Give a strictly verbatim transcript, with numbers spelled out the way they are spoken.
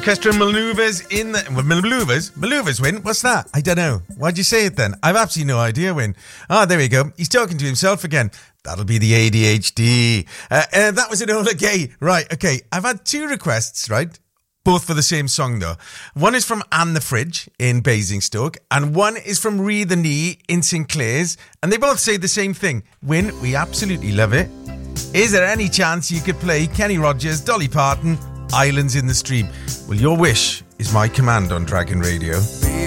orchestra maneuvers in the... Well, maneuvers? Maneuvers, Win? What's that? I don't know. Why'd you say it then? I've absolutely no idea, Win. Ah, there we go. He's talking to himself again. That'll be the A D H D. Uh, and that was Enola Gay. Right, okay. I've had two requests, right? Both for the same song, though. One is from Anne the Fridge in Basingstoke, and one is from Ree the Knee in Sinclair's, and they both say the same thing. Win, we absolutely love it. Is there any chance you could play Kenny Rogers, Dolly Parton, Islands in the Stream? Well, your wish is my command on Dragon Radio.